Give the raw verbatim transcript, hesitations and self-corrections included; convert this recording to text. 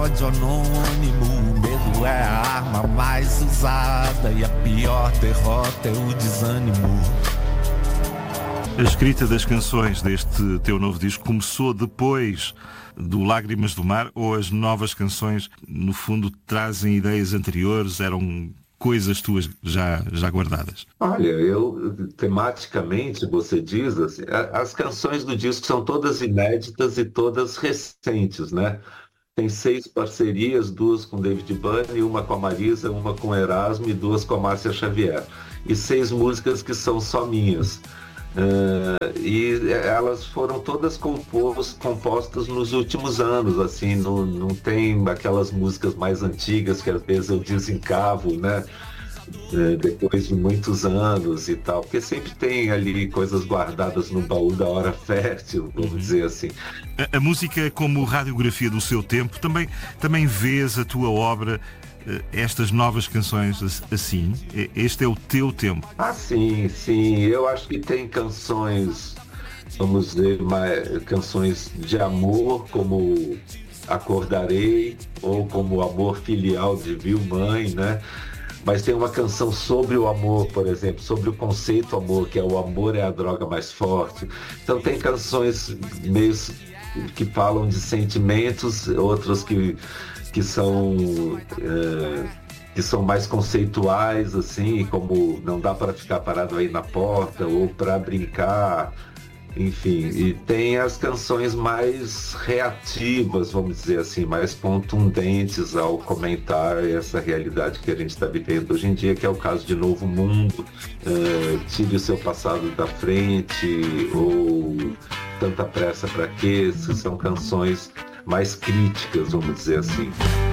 ódio anônimo, o medo é a arma mais usada e a pior derrota é o desânimo. A escrita das canções deste teu novo disco começou depois do Lágrimas do Mar, ou as novas canções, no fundo, trazem ideias anteriores, eram coisas tuas já, já guardadas? Olha, eu, tematicamente, você diz, assim, as canções do disco são todas inéditas e todas recentes, né? Tem seis parcerias, duas com David Byrne, uma com a Marisa, uma com o Erasmo e duas com a Márcia Xavier. E seis músicas que são só minhas. Uh, e elas foram todas compos, compostas nos últimos anos, assim, não, não tem aquelas músicas mais antigas que às vezes eu desencavo, né? Uh, depois de muitos anos e tal, porque sempre tem ali coisas guardadas no baú da hora fértil, vamos dizer assim. A, a música como radiografia do seu tempo, também, também vês a tua obra, estas novas canções assim? Este é o teu tempo? Ah, sim, sim. Eu acho que tem canções, vamos dizer, mais, canções de amor, como Acordarei, ou como Amor Filial de Viu Mãe, né? Mas tem uma canção sobre o amor, por exemplo, sobre o conceito amor, que é o amor é a droga mais forte. Então tem canções meio que falam de sentimentos, outras que que são é, que são mais conceituais, assim, como Não Dá Para Ficar Parado Aí na Porta, ou Pra Brincar, enfim. E tem as canções mais reativas, vamos dizer assim, mais contundentes ao comentar essa realidade que a gente está vivendo hoje em dia, que é o caso de Novo Mundo, é, Tire o Seu Passado da Frente, ou Tanta Pressa Pra Quê? São canções mais críticas, vamos dizer assim.